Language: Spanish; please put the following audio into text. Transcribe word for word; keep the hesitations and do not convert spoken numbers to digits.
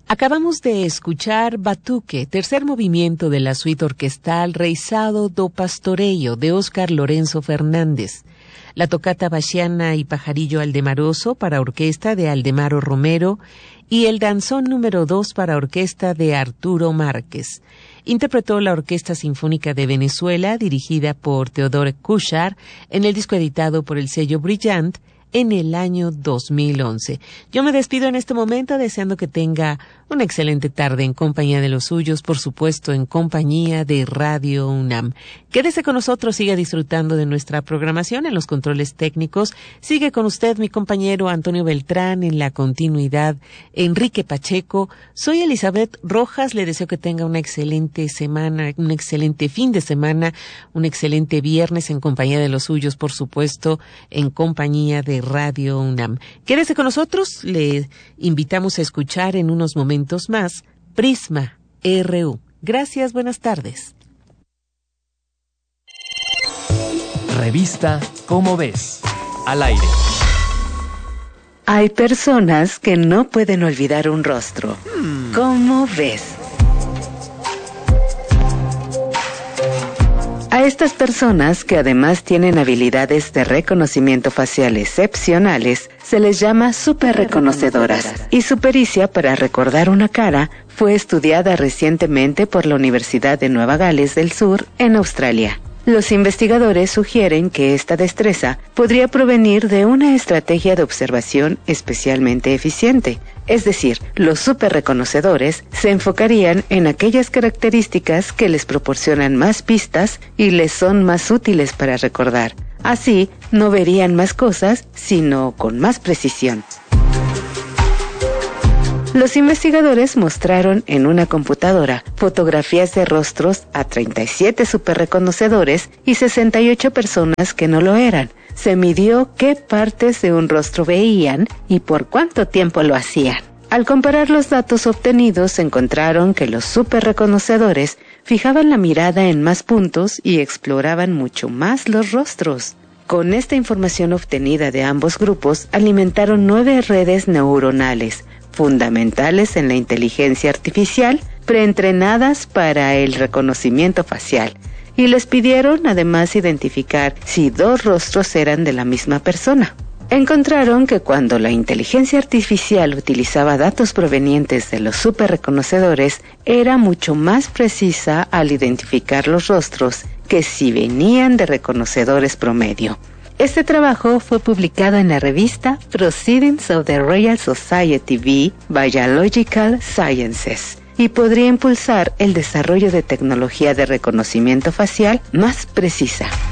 Acabamos de escuchar Batuque, tercer movimiento de la suite orquestal Reizado do Pastoreio de Óscar Lorenzo Fernández. La tocata Bachiana y Pajarillo Aldemaroso para orquesta de Aldemaro Romero y el danzón número dos para orquesta de Arturo Márquez. Interpretó la Orquesta Sinfónica de Venezuela, dirigida por Theodore Kuchar, en el disco editado por el sello Brillant en el año dos mil once. Yo me despido en este momento deseando que tenga una excelente tarde en compañía de los suyos, por supuesto en compañía de Radio UNAM. Quédese con nosotros, siga disfrutando de nuestra programación en los controles técnicos. Sigue con usted mi compañero Antonio Beltrán en la continuidad, Enrique Pacheco. Soy Elizabeth Rojas, le deseo que tenga una excelente semana, un excelente fin de semana, un excelente viernes en compañía de los suyos, por supuesto, en compañía de Radio UNAM. Quédese con nosotros, le invitamos a escuchar en unos momentos más Prisma R U. Gracias, buenas tardes. Revista Cómo Ves, al aire. Hay personas que no pueden olvidar un rostro. Hmm. ¿Cómo ves? A estas personas, que además tienen habilidades de reconocimiento facial excepcionales, se les llama superreconocedoras, y su pericia para recordar una cara fue estudiada recientemente por la Universidad de Nueva Gales del Sur, en Australia. Los investigadores sugieren que esta destreza podría provenir de una estrategia de observación especialmente eficiente. Es decir, los superreconocedores se enfocarían en aquellas características que les proporcionan más pistas y les son más útiles para recordar. Así, no verían más cosas, sino con más precisión. Los investigadores mostraron en una computadora fotografías de rostros a treinta y siete superreconocedores y sesenta y ocho personas que no lo eran. Se midió qué partes de un rostro veían y por cuánto tiempo lo hacían. Al comparar los datos obtenidos, encontraron que los superreconocedores fijaban la mirada en más puntos y exploraban mucho más los rostros. Con esta información obtenida de ambos grupos, alimentaron nueve redes neuronales, fundamentales en la inteligencia artificial, preentrenadas para el reconocimiento facial, y les pidieron además identificar si dos rostros eran de la misma persona. Encontraron que cuando la inteligencia artificial utilizaba datos provenientes de los superreconocedores, era mucho más precisa al identificar los rostros que si venían de reconocedores promedio. Este trabajo fue publicado en la revista Proceedings of the Royal Society of Biological Sciences y podría impulsar el desarrollo de tecnología de reconocimiento facial más precisa.